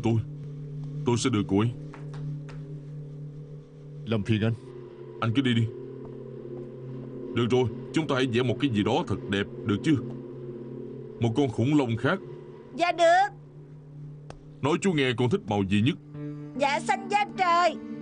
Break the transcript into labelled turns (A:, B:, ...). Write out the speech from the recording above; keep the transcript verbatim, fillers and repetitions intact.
A: tôi. Tôi sẽ đưa cô ấy.
B: Làm phiền anh.
A: Anh cứ đi đi. Được rồi, chúng ta hãy vẽ một cái gì đó thật đẹp, được chưa? Một con khủng long khác.
C: Dạ được.
A: Nói chú nghe con thích màu gì nhất?
C: Dạ xanh da trời.